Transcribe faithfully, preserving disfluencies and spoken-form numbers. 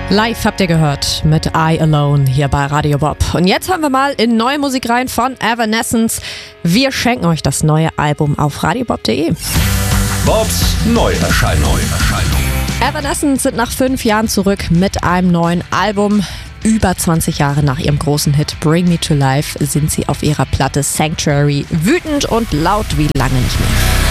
Live habt ihr gehört mit I Alone hier bei Radio Bob. Und jetzt hören wir mal in neue Musik rein von Evanescence. Wir schenken euch das neue Album auf radiobob punkt de. Bobs Neuerscheinung. Evanescence sind nach fünf Jahren zurück mit einem neuen Album. Über zwanzig Jahre nach ihrem großen Hit Bring Me to Life sind sie auf ihrer Platte Sanctuary wütend und laut wie lange nicht mehr.